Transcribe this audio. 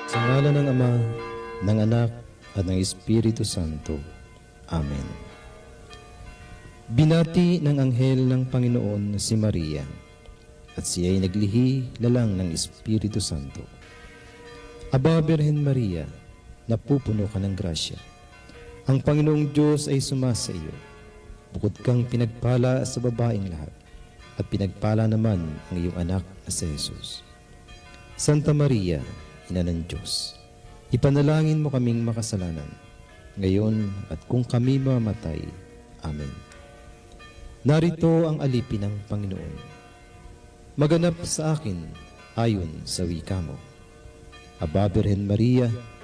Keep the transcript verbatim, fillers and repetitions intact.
Sa ngalan ng Ama, ng Anak, at ng Espiritu Santo. Amen. Binati ng anghel ng Panginoon na si Maria, at siya ay naglihi lalang ng Espiritu Santo. Aba, Birhen Maria, napupuno ka ng grasya. Ang Panginoong Diyos ay sumasa iyo. Bukod kang pinagpala sa babaeng lahat, at pinagpala naman ang iyong anak na si Jesus. Santa Maria, Ina ng Diyos, ipanalangin mo kaming makasalanan, ngayon at kung kami mamatay. Amen. Narito ang alipin ng Panginoon. Maganap sa akin ayon sa wika mo. Aba, Birhen Maria,